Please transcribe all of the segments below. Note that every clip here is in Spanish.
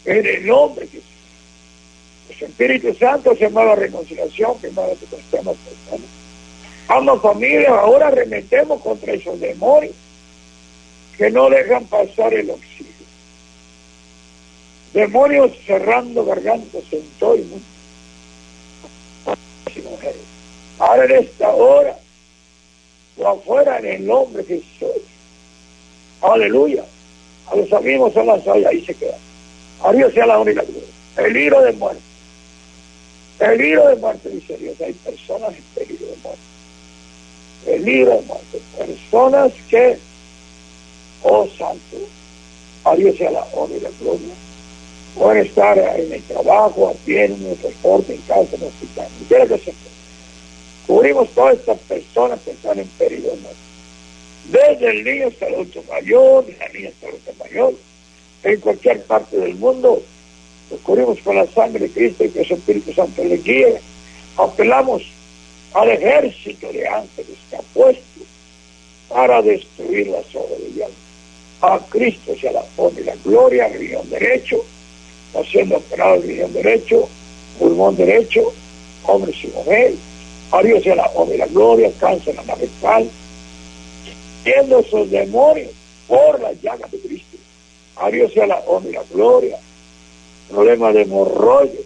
en el nombre de Jesús. El Espíritu Santo se llama reconciliación, que más de los temas personas. Ama familia, ahora arremetemos contra esos demonios que no dejan pasar el oxígeno. Demonios cerrando gargantas en todo el mundo. Ahora en esta hora, o afuera en el nombre de Jesús. Aleluya. A los amigos son las ollas, ahí se quedan. A Dios sea la honra y la gloria. Peligro de muerte. Peligro de muerte, dice Dios. Hay personas en peligro de muerte. Peligro de muerte. Personas que, oh santo, a Dios sea la honra y la gloria. Pueden estar en el trabajo, a pie, en un transporte, en casa, en el hospital. Quiero que se cubrimos todas estas personas que están en peligro de muerte. Desde el niño hasta el adulto mayor, de la niña hasta el adulto mayor, en cualquier parte del mundo, lo cubrimos con la sangre de Cristo y que su Espíritu Santo le guíe. Apelamos al ejército de ángeles que ha puesto para destruir las obras del diablo. A Cristo sea la honra y la gloria, riñón derecho, haciendo operado el riñón derecho, pulmón derecho, hombres y mujeres. A Dios sea la honra y la gloria, cáncer anal, viendo esos demonios por las llagas de Cristo. A Dios sea la honra y la gloria. Problemas de hemorroides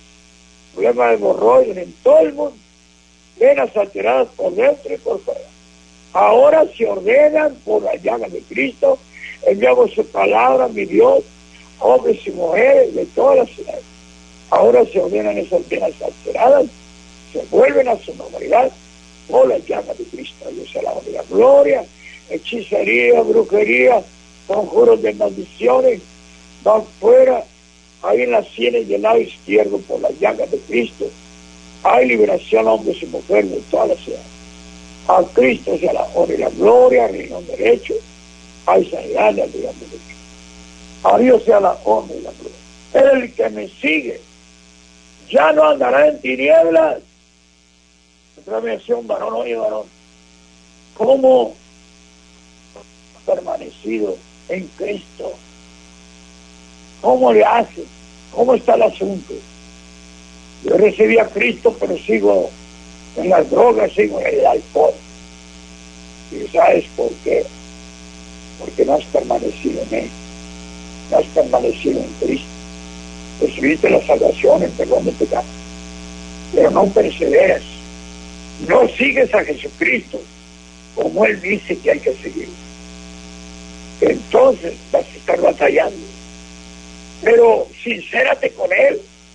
en todo el mundo, venas alteradas por dentro y por fuera. Ahora se ordenan por las llagas de Cristo. Enviamos su palabra, mi Dios, hombres y mujeres de todas las ciudades. Ahora se ordenan esas venas alteradas, se vuelven a su normalidad por las llagas de Cristo. A Dios sea la honra y la gloria. Hechicería, brujería, conjuros de maldiciones, van fuera, ahí en las sienes del lado izquierdo por las llagas de Cristo. Hay liberación a hombres y mujeres de todas las ciudades. A Cristo sea la honra y la gloria, riñón derecho, hay sanidad en el riñón derecho. A Dios sea la honra y la gloria. El que me sigue ya no andará en tinieblas. Otra vez un varón, oye varón, ¿cómo permanecido en Cristo? ¿Cómo le hace? ¿Cómo está el asunto? Yo recibí a Cristo, pero sigo en las drogas, sigo en el alcohol. ¿Y sabes por qué? Porque no has permanecido en Él, no has permanecido en Cristo. Recibiste la salvación, el perdón de pecados, pero no perseveras, no sigues a Jesucristo como Él dice que hay que seguir. Entonces vas a estar batallando. Pero sincérate con Él.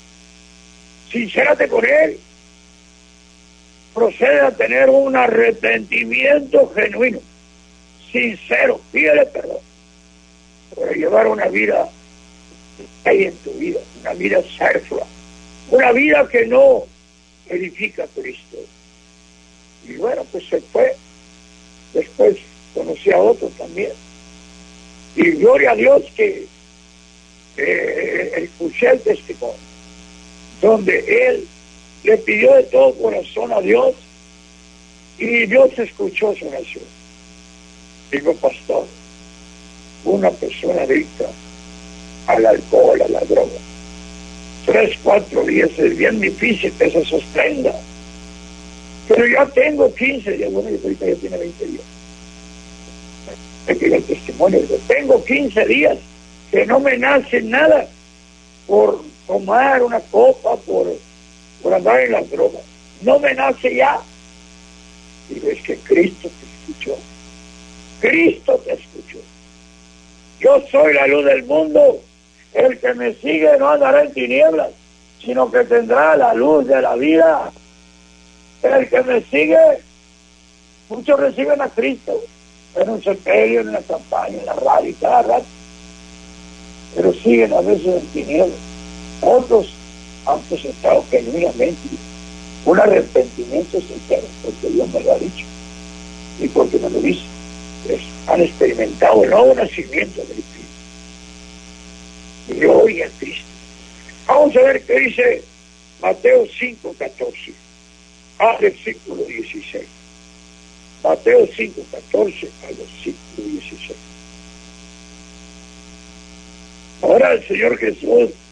Procede a tener un arrepentimiento genuino, sincero, pídele perdón. Pero llevar una vida que hay en tu vida, una vida superflua, una vida que no edifica a Cristo. Y bueno, pues se fue. Después conocí a otro también. Y gloria a Dios que escuché el testimonio, donde él le pidió de todo corazón a Dios y Dios escuchó su oración. Digo, pastor, una persona adicta al alcohol, a la droga, 3, 4 días es bien difícil que se sostenga, pero ya tengo 15 días, bueno, y ahorita ya tiene 20 días. El testimonio, tengo 15 días que no me nace nada por tomar una copa, por andar en las drogas. No me nace ya. Digo, es que Cristo te escuchó. Cristo te escuchó. Yo soy la luz del mundo. El que me sigue no andará en tinieblas, sino que tendrá la luz de la vida. El que me sigue, muchos reciben a Cristo en un sepelio, en una campaña, en la radio, cada rato, pero siguen a veces en tinieblas. Otros han presentado genuinamente un arrepentimiento sincero, porque Dios me lo ha dicho y porque me lo dice. Pues han experimentado el nuevo nacimiento del Espíritu. Y yo oí a Cristo. Vamos a ver qué dice Mateo 5:14 al versículo 16. Mateo 5:14 al versículo 16. Ahora el Señor Jesús